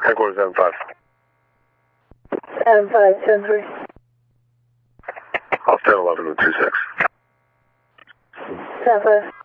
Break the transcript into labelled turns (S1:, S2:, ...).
S1: Headquarters 75.
S2: 7573.
S1: I'll stand 11 with 26.
S2: 75.